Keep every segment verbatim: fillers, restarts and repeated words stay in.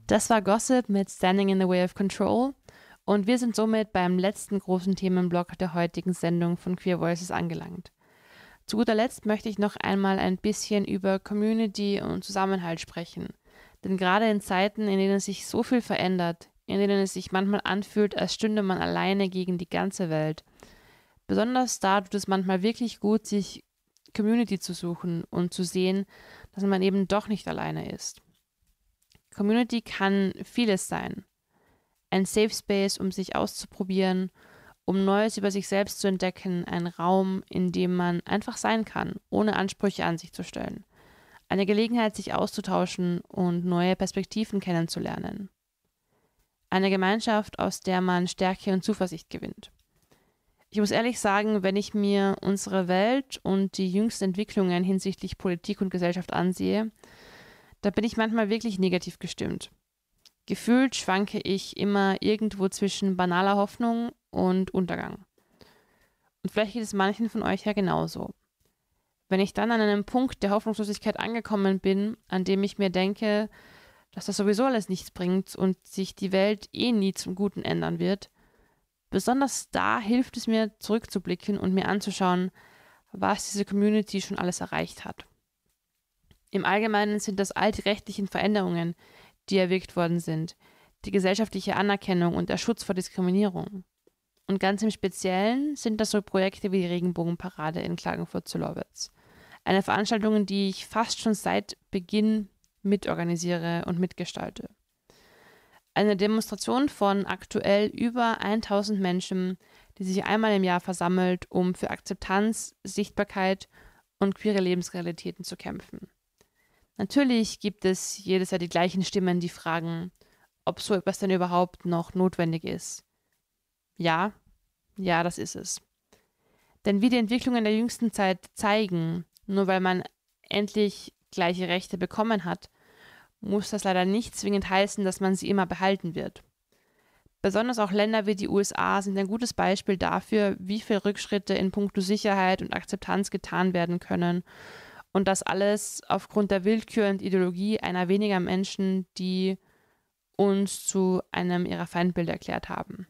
Das war Gossip mit Standing in the Way of Control und wir sind somit beim letzten großen Themenblock der heutigen Sendung von Queer Voices angelangt. Zu guter Letzt möchte ich noch einmal ein bisschen über Community und Zusammenhalt sprechen. Denn gerade in Zeiten, in denen sich so viel verändert, in denen es sich manchmal anfühlt, als stünde man alleine gegen die ganze Welt, besonders da tut es manchmal wirklich gut, sich Community zu suchen und zu sehen, dass man eben doch nicht alleine ist. Community kann vieles sein. Ein Safe Space, um sich auszuprobieren, um Neues über sich selbst zu entdecken, ein Raum, in dem man einfach sein kann, ohne Ansprüche an sich zu stellen. Eine Gelegenheit, sich auszutauschen und neue Perspektiven kennenzulernen. Eine Gemeinschaft, aus der man Stärke und Zuversicht gewinnt. Ich muss ehrlich sagen, wenn ich mir unsere Welt und die jüngsten Entwicklungen hinsichtlich Politik und Gesellschaft ansehe, da bin ich manchmal wirklich negativ gestimmt. Gefühlt schwanke ich immer irgendwo zwischen banaler Hoffnung und Untergang. Und vielleicht geht es manchen von euch ja genauso. Wenn ich dann an einem Punkt der Hoffnungslosigkeit angekommen bin, an dem ich mir denke, dass das sowieso alles nichts bringt und sich die Welt eh nie zum Guten ändern wird, besonders da hilft es mir, zurückzublicken und mir anzuschauen, was diese Community schon alles erreicht hat. Im Allgemeinen sind das all die rechtlichen Veränderungen, die erwirkt worden sind, die gesellschaftliche Anerkennung und der Schutz vor Diskriminierung. Und ganz im Speziellen sind das so Projekte wie die Regenbogenparade in Klagenfurt zu Lowitz. Eine Veranstaltung, die ich fast schon seit Beginn mitorganisiere und mitgestalte. Eine Demonstration von aktuell über tausend Menschen, die sich einmal im Jahr versammelt, um für Akzeptanz, Sichtbarkeit und queere Lebensrealitäten zu kämpfen. Natürlich gibt es jedes Jahr die gleichen Stimmen, die fragen, ob so etwas denn überhaupt noch notwendig ist. Ja, ja, das ist es. Denn wie die Entwicklungen der jüngsten Zeit zeigen, nur weil man endlich gleiche Rechte bekommen hat, muss das leider nicht zwingend heißen, dass man sie immer behalten wird. Besonders auch Länder wie die U S A sind ein gutes Beispiel dafür, wie viele Rückschritte in puncto Sicherheit und Akzeptanz getan werden können. Und das alles aufgrund der Willkür und Ideologie einer weniger Menschen, die uns zu einem ihrer Feindbilder erklärt haben.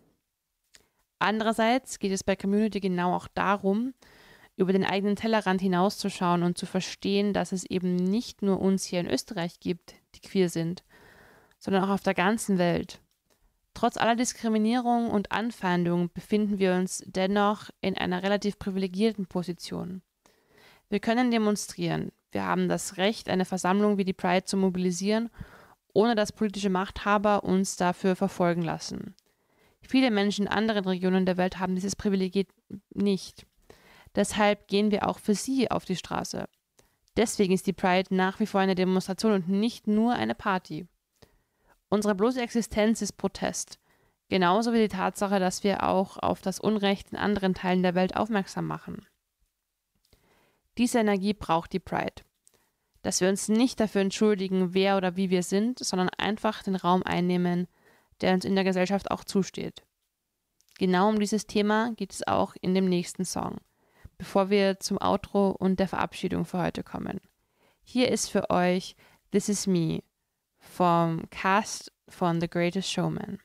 Andererseits geht es bei Community genau auch darum, über den eigenen Tellerrand hinauszuschauen und zu verstehen, dass es eben nicht nur uns hier in Österreich gibt, die queer sind, sondern auch auf der ganzen Welt. Trotz aller Diskriminierung und Anfeindung befinden wir uns dennoch in einer relativ privilegierten Position. Wir können demonstrieren. Wir haben das Recht, eine Versammlung wie die Pride zu mobilisieren, ohne dass politische Machthaber uns dafür verfolgen lassen. Viele Menschen in anderen Regionen der Welt haben dieses Privileg nicht. Deshalb gehen wir auch für sie auf die Straße. Deswegen ist die Pride nach wie vor eine Demonstration und nicht nur eine Party. Unsere bloße Existenz ist Protest. Genauso wie die Tatsache, dass wir auch auf das Unrecht in anderen Teilen der Welt aufmerksam machen. Diese Energie braucht die Pride. Dass wir uns nicht dafür entschuldigen, wer oder wie wir sind, sondern einfach den Raum einnehmen, der uns in der Gesellschaft auch zusteht. Genau um dieses Thema geht es auch in dem nächsten Song, bevor wir zum Outro und der Verabschiedung für heute kommen. Hier ist für euch This Is Me vom Cast von The Greatest Showman.